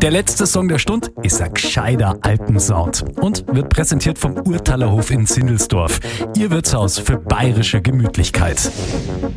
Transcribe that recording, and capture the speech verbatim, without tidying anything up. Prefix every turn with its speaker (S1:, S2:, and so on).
S1: Der letzte Song der Stunde ist ein gescheiter Alpensound und wird präsentiert vom Urtalerhof in Zindelsdorf. Ihr Wirtshaus für bayerische Gemütlichkeit.